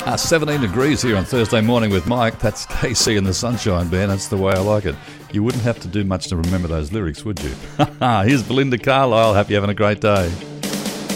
17 degrees here on Thursday morning with Mike. That's KC and the Sunshine Band. That's the way I like it. You wouldn't have to do much to remember those lyrics, would you? Here's Belinda Carlisle. Hope you're having a great day.